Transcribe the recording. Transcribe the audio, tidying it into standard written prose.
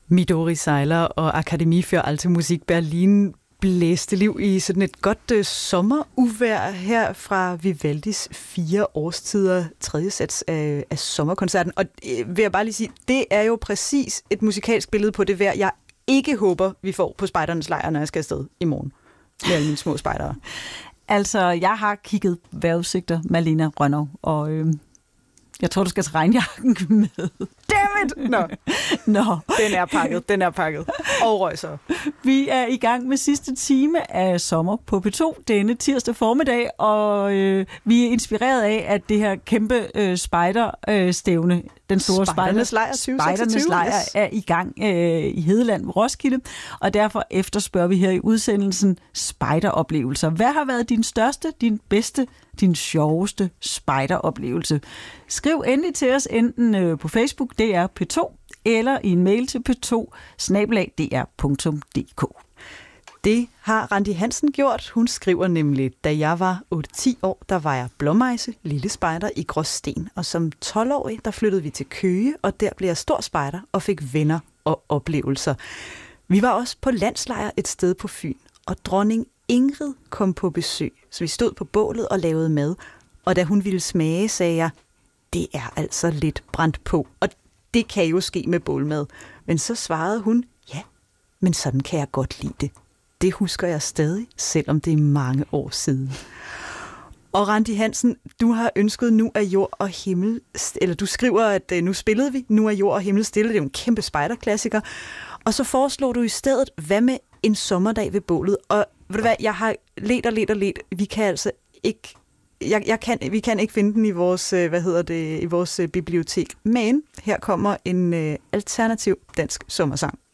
Midori Seiler og Akademie für Alte Musik Berlin blæste liv i sådan et godt sommeruvejr her fra Vivaldis 4 årstider, tredje sats af sommerkoncerten. Og vil jeg bare lige sige, det er jo præcis et musikalsk billede på det vejr, jeg ikke håber, vi får på spejdernes lejr, når jeg skal afsted i morgen med alle mine små spejdere. Altså, jeg har kigget vejrudsigter, Malene Rønnow, og jeg tror, du skal tage regnjakken med. Dammit! Nå. Den er pakket. Og røg så. Vi er i gang med sidste time af Sommer på P2 denne tirsdag formiddag, og vi er inspireret af, at det her kæmpe spejderstævne, den store Spejdernes lejr er i gang i Hedeland Roskilde, og derfor efterspørger vi her i udsendelsen spejderoplevelser. Hvad har været din største, din bedste, din sjoveste spejderoplevelse? Skriv endelig til os enten på Facebook, DR P2, eller i en mail til p2@dr.dk. Det har Randi Hansen gjort. Hun skriver nemlig, da jeg var 8-10 år, der var jeg blåmejse, lille spejder i Gråsten. Og som 12-årig, der flyttede vi til Køge, og der blev jeg stor spejder og fik venner og oplevelser. Vi var også på landslejr et sted på Fyn, og dronning Ingrid kom på besøg. Så vi stod på bålet og lavede mad, og da hun ville smage, sagde jeg, det er altså lidt brændt på, og det kan jo ske med bålmad. Men så svarede hun, ja, men sådan kan jeg godt lide det. Det husker jeg stadig, selvom det er mange år siden. Og Randi Hansen, du har ønsket Nu er jord og himmel, eller du skriver, at nu spillede vi Nu er jord og himmel stille. Det er jo en kæmpe spejderklassiker. Og så foreslår du i stedet, hvad med En sommerdag ved bålet? Og ved du hvad, jeg har let. Vi kan altså ikke... Vi kan ikke finde den i vores, i vores bibliotek. Men her kommer en alternativ dansk sommersang.